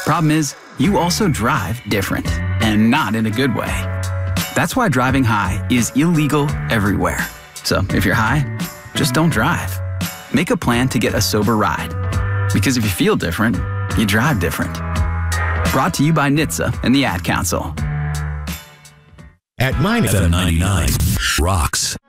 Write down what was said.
Problem is, you also drive different, and not in a good way. That's why driving high is illegal everywhere. So if you're high, just don't drive. Make a plan to get a sober ride. Because if you feel different, you drive different. Brought to you by NHTSA and the Ad Council. At Mine FM 99 rocks.